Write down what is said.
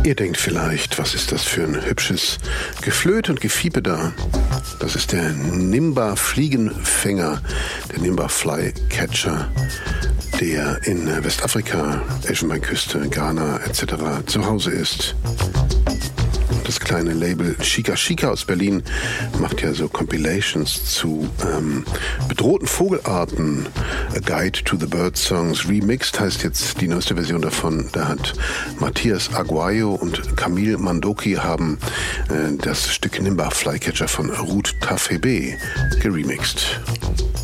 Ihr denkt vielleicht, was ist das für ein hübsches Geflöt und Gefiepe da? Das ist der Nimba-Fliegenfänger, der Nimba-Flycatcher, der in Westafrika, Elfenbeinküste, Ghana etc. zu Hause ist. Das kleine Label Chica Chica aus Berlin macht ja so Compilations zu bedrohten Vogelarten. A Guide to the Bird Songs Remixed heißt jetzt die neueste Version davon. Da hat Matthias Aguayo und Camille Mandoki haben das Stück Nimba Flycatcher von Ruth Tafebe geremixed.